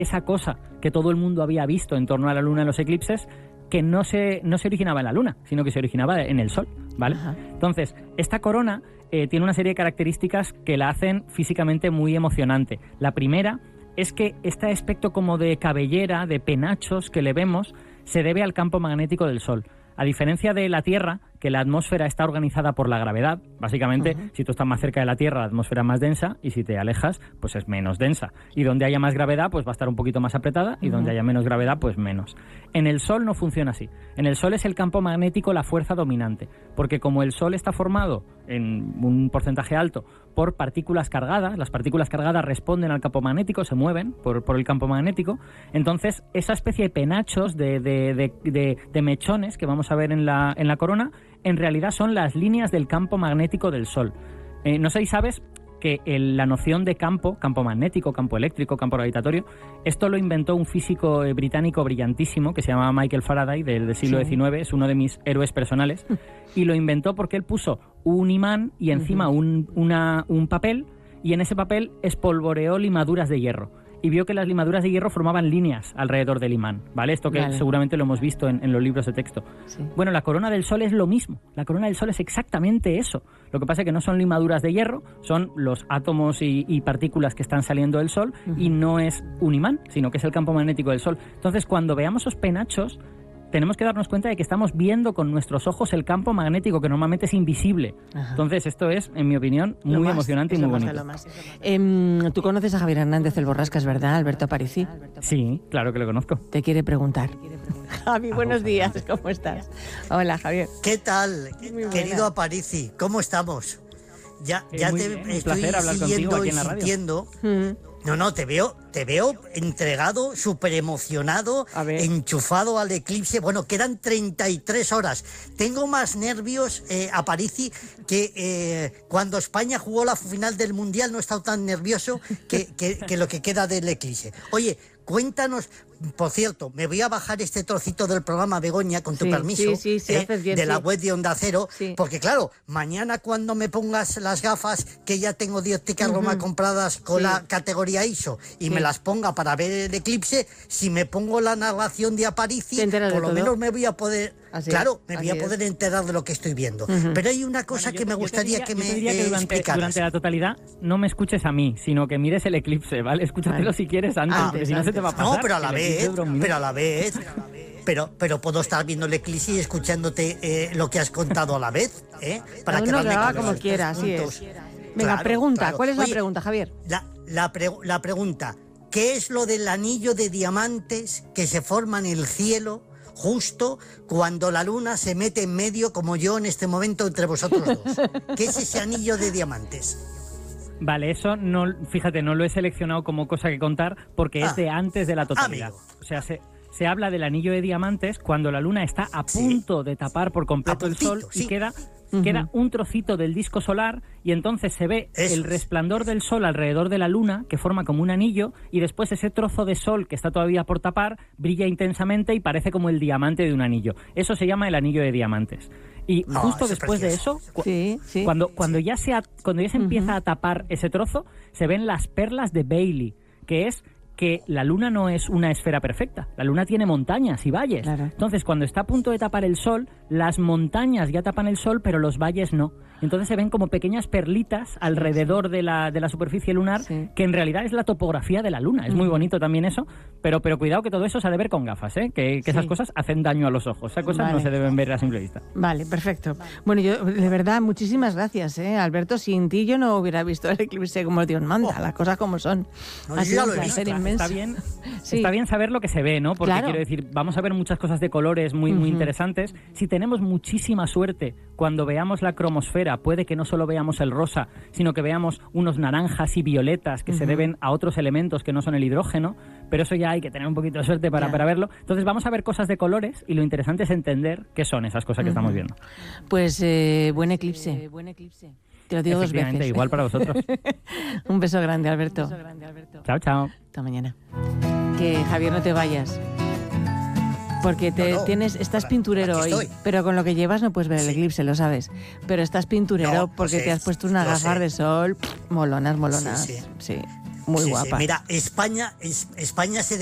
esa cosa que todo el mundo había visto en torno a la Luna en los eclipses, que no se originaba en la Luna, sino que se originaba en el Sol, ¿vale? Ajá. Entonces, esta corona tiene una serie de características que la hacen físicamente muy emocionante. La primera es que este aspecto como de cabellera, de penachos que le vemos, se debe al campo magnético del Sol. A diferencia de la Tierra, que la atmósfera está organizada por la gravedad, básicamente, si tú estás más cerca de la Tierra, la atmósfera es más densa, y si te alejas, pues es menos densa. Y donde haya más gravedad, pues va a estar un poquito más apretada, y donde haya menos gravedad, pues menos. En el Sol no funciona así. En el Sol es el campo magnético la fuerza dominante, porque como el Sol está formado en un porcentaje alto por partículas cargadas, las partículas cargadas responden al campo magnético, se mueven por el campo magnético, entonces esa especie de penachos, de mechones que vamos a ver en la corona, en realidad son las líneas del campo magnético del Sol. No sé si sabes que la noción de campo magnético, campo eléctrico, campo gravitatorio, esto lo inventó un físico británico brillantísimo que se llama Michael Faraday, del siglo XIX, es uno de mis héroes personales, y lo inventó porque él puso un imán y encima un papel, y en ese papel espolvoreó limaduras de hierro. Y vio que las limaduras de hierro formaban líneas alrededor del imán, ¿vale? Esto que seguramente lo hemos visto en los libros de texto. Sí. Bueno, la corona del Sol es lo mismo. La corona del Sol es exactamente eso. Lo que pasa es que no son limaduras de hierro, son los átomos y partículas que están saliendo del Sol, y no es un imán, sino que es el campo magnético del Sol. Entonces, cuando veamos esos penachos, tenemos que darnos cuenta de que estamos viendo con nuestros ojos el campo magnético, que normalmente es invisible. Ajá. Entonces, esto es, en mi opinión, muy emocionante y muy bonito. Tú conoces a Javier Hernández el Borrascas, ¿verdad, Alberto Aparici? Sí, claro que lo conozco. Te quiere preguntar. Javi, buenos días, ¿cómo estás? Hola, Javier. ¿Qué tal, querido Aparici? ¿Cómo estamos? Ya te estoy siguiendo y sintiendo. No, te veo entregado, súper emocionado, enchufado al eclipse. Bueno, quedan 33 horas. Tengo más nervios, Aparici, que cuando España jugó la final del Mundial. No he estado tan nervioso que lo que queda del eclipse. Oye, cuéntanos, por cierto, me voy a bajar este trocito del programa, Begoña, con tu permiso, de la web de Onda Cero, porque claro, mañana cuando me pongas las gafas, que ya tengo dióptica Roma compradas con la categoría ISO, y me las ponga para ver el eclipse, si me pongo la narración de Aparici, por lo menos me voy a poder... me voy a poder enterar de lo que estoy viendo. Pero hay una cosa que me gustaría que me explicaras. Durante la totalidad no me escuches a mí, sino que mires el eclipse, ¿vale? Escúchatelo si quieres antes, porque si no se te va a pasar. No, pero a la vez. Pero puedo estar viendo el eclipse y escuchándote lo que has contado a la vez, para que haga como quiera, así es. Venga, pregunta. ¿Cuál es la pregunta, Javier? La pregunta, ¿qué es lo del anillo de diamantes que se forma en el cielo justo cuando la luna se mete en medio, como yo en este momento, entre vosotros dos? ¿Qué es ese anillo de diamantes? Vale, eso no, fíjate, no lo he seleccionado como cosa que contar porque es de antes de la totalidad. Amigo. O sea, se habla del anillo de diamantes cuando la luna está a punto de tapar por completo el Sol y queda un trocito del disco solar, y entonces se ve el resplandor del Sol alrededor de la luna, que forma como un anillo, y después ese trozo de Sol que está todavía por tapar brilla intensamente y parece como el diamante de un anillo. Eso se llama el anillo de diamantes. Y justo después de eso, cuando ya se empieza a tapar ese trozo, se ven las perlas de Bailey, que es que la luna no es una esfera perfecta, la luna tiene montañas y valles. Claro. Entonces, cuando está a punto de tapar el Sol, las montañas ya tapan el Sol, pero los valles no. Entonces se ven como pequeñas perlitas alrededor de la superficie lunar, que en realidad es la topografía de la luna. Es muy bonito también eso, pero cuidado que todo eso se ha de ver con gafas, que esas cosas hacen daño a los ojos. Esas cosas no se deben ver a simple vista. Vale, perfecto. Bueno, yo, de verdad, muchísimas gracias, Alberto. Sin ti yo no hubiera visto el eclipse como Dios manda, las cosas como son. No, yo ya lo he visto. Está bien saber lo que se ve, ¿no? Porque quiero decir, vamos a ver muchas cosas de colores muy interesantes. Si tenemos muchísima suerte, cuando veamos la cromosfera, puede que no solo veamos el rosa, sino que veamos unos naranjas y violetas que se deben a otros elementos que no son el hidrógeno, pero eso ya hay que tener un poquito de suerte para verlo. Entonces vamos a ver cosas de colores y lo interesante es entender qué son esas cosas que estamos viendo. Pues buen eclipse. Te lo digo 2 veces. Igual para vosotros. Un beso grande, Alberto. Chao, chao. Hasta mañana. Que Javier, no te vayas. Porque estás pinturero hoy, pero con lo que llevas no puedes ver el eclipse, lo sabes. Pero estás pinturero porque te has puesto unas gafas de sol molonas. Sí. Muy guapa. Sí. Mira, España se